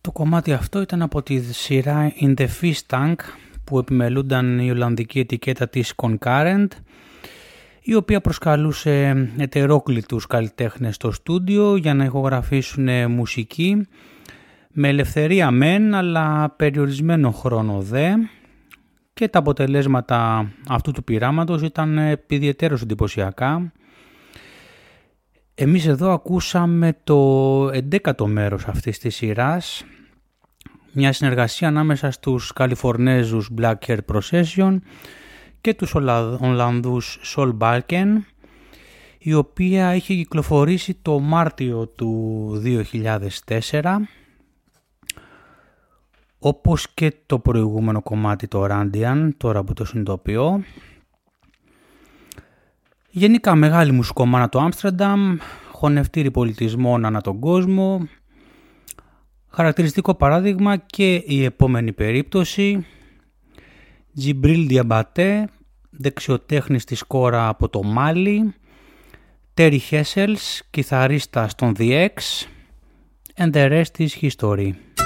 Το κομμάτι αυτό ήταν από τη σειρά In the Fish Tank που επιμελούνταν η ολλανδική ετικέτα της Concurrent, η οποία προσκαλούσε ετερόκλητους καλλιτέχνες στο στούντιο για να ηχογραφήσουν μουσική με ελευθερία μεν, αλλά περιορισμένο χρόνο δε, και τα αποτελέσματα αυτού του πειράματος ήταν ιδιαιτέρως εντυπωσιακά. Εμείς εδώ ακούσαμε το 11ο μέρος αυτής της σειράς, μια συνεργασία ανάμεσα στους Καλιφορνέζους Black Hair Procession και τους Ολλανδούς Sol Balken, η οποία είχε κυκλοφορήσει το Μάρτιο του 2004, όπως και το προηγούμενο κομμάτι, το Randian, τώρα που το συνειδητοποιώ. Γενικά μεγάλη μουσικομάνα το Άμστερνταμ, χωνευτήρι πολιτισμών ανά τον κόσμο. Χαρακτηριστικό παράδειγμα και η επόμενη περίπτωση, Djibril Diabaté, δεξιοτέχνης της κόρα από το Μάλι, Terry Hessels, κιθαρίστας των The X, and the rest is history.